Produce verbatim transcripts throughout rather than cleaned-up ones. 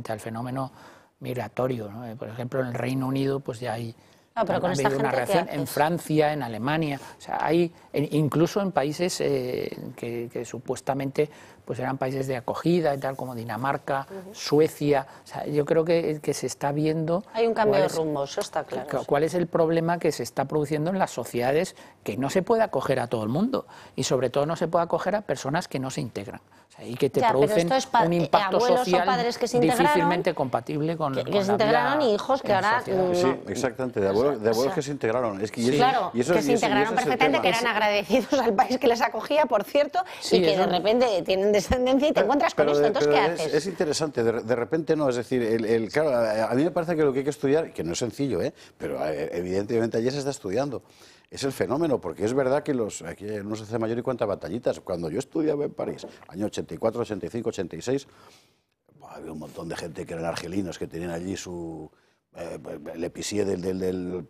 frente al fenómeno migratorio, ¿no? Por ejemplo, en el Reino Unido pues ya hay Ah, pero con ha esta habido una gente, reacción ¿qué en haces? Francia, en Alemania, o sea, hay en, incluso en países eh, que, que supuestamente pues eran países de acogida y tal, como Dinamarca, uh-huh. Suecia. O sea, yo creo que, que se está viendo. Hay un cambio de es, rumbo, eso está claro. Cuál es el problema que se está produciendo en las sociedades, que no se puede acoger a todo el mundo y sobre todo no se puede acoger a personas que no se integran. O sea, y que te ya, producen un impacto social que se difícilmente compatible con, que, con que se la integraron vida y hijos que ahora no, sí, exactamente, de abuelos, de abuelos o sea, que se integraron. Es que sí, y eso, claro, y eso, que se y eso, integraron y perfectamente, que eran agradecidos al país que les acogía, por cierto, sí, y que de repente tienen descendencia y te pero, encuentras con esto. De, Entonces, ¿qué es, haces? Es interesante, de, de repente no, es decir, el, el, claro, a, a mí me parece que lo que hay que estudiar, que no es sencillo, ¿eh? Pero evidentemente allí se está estudiando, es el fenómeno, porque es verdad que los, aquí no se hace mayor y cuántas batallitas. Cuando yo estudiaba en París, año ochenta y cuatro, ochenta y cinco, ochenta y seis, había un montón de gente que eran argelinos, que tenían allí su eh, el epicié del, del, del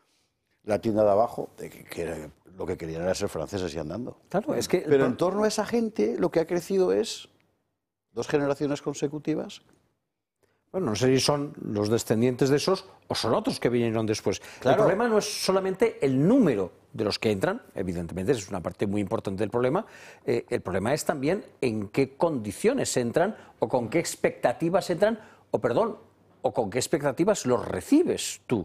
la tienda de abajo, de que, que era, lo que querían era ser franceses y andando. Claro, es que pero en torno a esa gente lo que ha crecido es dos generaciones consecutivas. Bueno, no sé si son los descendientes de esos o son otros que vinieron después. Claro. El problema no es solamente el número de los que entran, evidentemente es una parte muy importante del problema, eh, el problema es también en qué condiciones entran o con qué expectativas entran, o perdón, o con qué expectativas los recibes tú.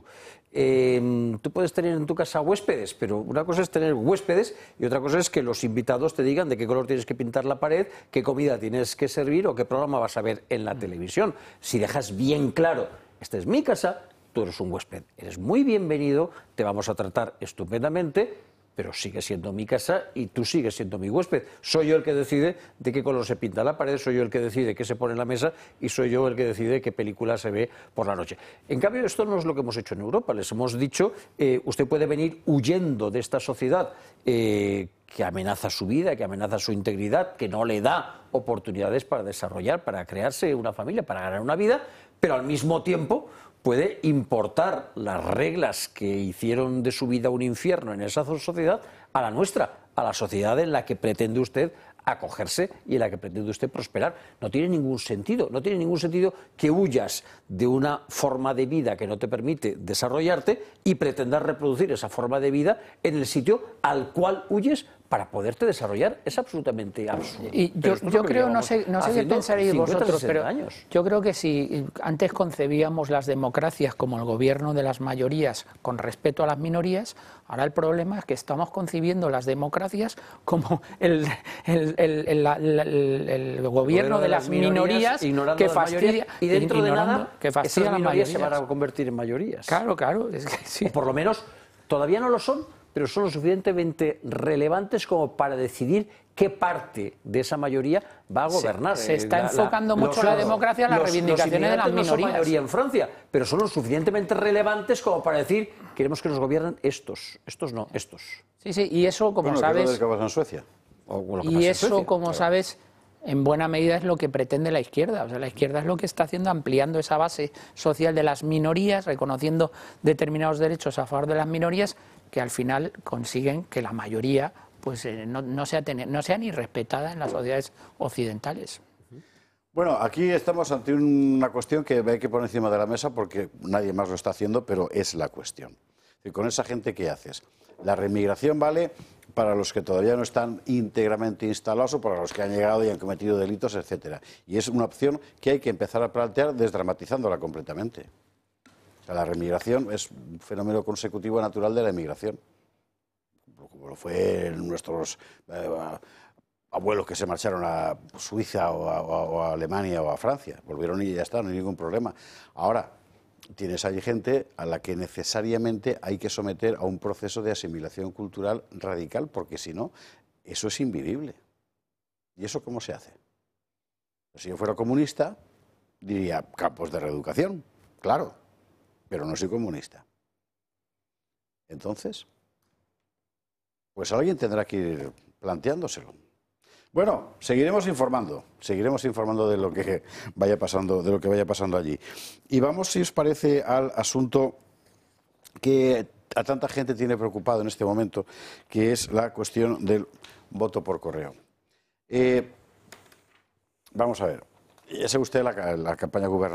Eh, tú puedes tener en tu casa huéspedes, pero una cosa es tener huéspedes y otra cosa es que los invitados te digan de qué color tienes que pintar la pared, qué comida tienes que servir o qué programa vas a ver en la televisión. Si dejas bien claro, esta es mi casa, tú eres un huésped, eres muy bienvenido, te vamos a tratar estupendamente, pero sigue siendo mi casa y tú sigues siendo mi huésped. Soy yo el que decide de qué color se pinta la pared, soy yo el que decide qué se pone en la mesa y soy yo el que decide qué película se ve por la noche. En cambio, esto no es lo que hemos hecho en Europa. Les hemos dicho, eh, usted puede venir huyendo de esta sociedad eh, que amenaza su vida, que amenaza su integridad, que no le da oportunidades para desarrollar, para crearse una familia, para ganar una vida, pero al mismo tiempo puede importar las reglas que hicieron de su vida un infierno en esa sociedad a la nuestra, a la sociedad en la que pretende usted acogerse y en la que pretende usted prosperar. No tiene ningún sentido, no tiene ningún sentido que huyas de una forma de vida que no te permite desarrollarte y pretendas reproducir esa forma de vida en el sitio al cual huyes para poderte desarrollar. Es absolutamente absurdo. Y yo, yo creo, no sé, no sé qué pensaréis vosotros, pero años. yo creo que si antes concebíamos las democracias como el gobierno de las mayorías con respeto a las minorías, ahora el problema es que estamos concibiendo las democracias como el, el, el, el, el, el, el gobierno de, de las minorías, minorías que fastidia, y dentro de nada que fastidia esas a las minorías se van a convertir en mayorías. Claro, claro. Es que sí. O por lo menos todavía no lo son, pero son lo suficientemente relevantes como para decidir qué parte de esa mayoría va a gobernar. Se, se está la, enfocando la, mucho los, la democracia en las los, reivindicaciones los de las minorías. No son mayoría en Francia, pero son lo suficientemente relevantes como para decir queremos que nos gobiernen estos, estos no, estos. Sí, sí, y eso, como bueno, sabes... ¿qué es lo que pasa en Suecia? O lo que y pasa eso, en Suecia, como claro. sabes, en buena medida es lo que pretende la izquierda. O sea, la izquierda es lo que está haciendo, ampliando esa base social de las minorías, reconociendo determinados derechos a favor de las minorías, que al final consiguen que la mayoría pues eh, no, no, sea tener, no sea ni respetada en las sociedades occidentales. Bueno, aquí estamos ante una cuestión que hay que poner encima de la mesa porque nadie más lo está haciendo, pero es la cuestión. Y con esa gente, ¿qué haces? La remigración vale para los que todavía no están íntegramente instalados o para los que han llegado y han cometido delitos, etcétera. Y es una opción que hay que empezar a plantear desdramatizándola completamente. O sea, la remigración es un fenómeno consecutivo natural de la emigración, como lo fue nuestros eh, abuelos que se marcharon a Suiza o a, o a Alemania o a Francia. Volvieron y ya está, no hay ningún problema. Ahora, tienes allí gente a la que necesariamente hay que someter a un proceso de asimilación cultural radical, porque si no, eso es invivible. ¿Y eso cómo se hace? Si yo fuera comunista, diría campos de reeducación, claro, pero no soy comunista. Entonces, pues alguien tendrá que ir planteándoselo. Bueno, seguiremos informando, seguiremos informando de lo que vaya pasando, de lo que vaya pasando allí. Y vamos, si os parece, al asunto que a tanta gente tiene preocupado en este momento, que es la cuestión del voto por correo. Eh, vamos a ver, ya sabe usted la, la campaña gubernamental.